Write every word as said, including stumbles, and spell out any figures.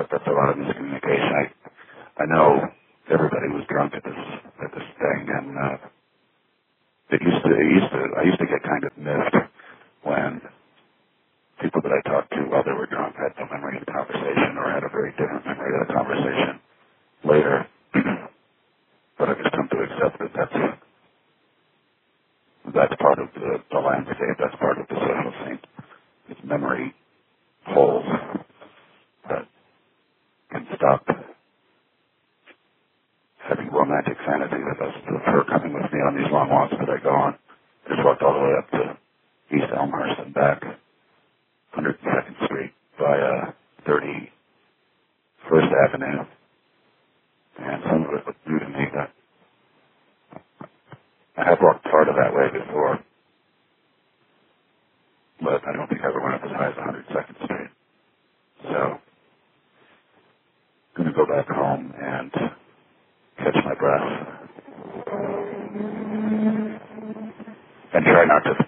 but that's a lot of miscommunication. I, I know everybody was drunk at this at this thing, and uh, it used to, it used to, I used to get kind of miffed when people that I talked to while they were drunk had no memory of the conversation or had a very different memory of the conversation later. But I've just come to accept that that's, that's part of the, the landscape, that's part of the social scene. It's memory holes that can stop having romantic fantasy with us, with her coming with me on these long walks that I go on. I just walked all the way up to East Elmhurst and back, one hundred second Street via thirty-first Avenue. And some of it looked new to me. That I have walked part of that way before, but I don't think I ever went up as high as one hundred second Street. So I'm going to go back home and catch my breath and try not to